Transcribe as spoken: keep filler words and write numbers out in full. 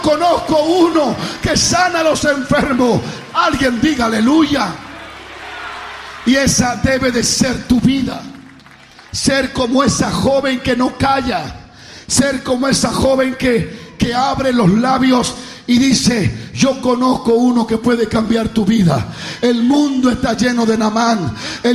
Conozco uno que sana a los enfermos. Alguien diga aleluya. Y esa debe de ser tu vida. Ser como esa joven que no calla. Ser como esa joven que, que abre los labios y dice: yo conozco uno que puede cambiar tu vida. El mundo está lleno de Naamán. El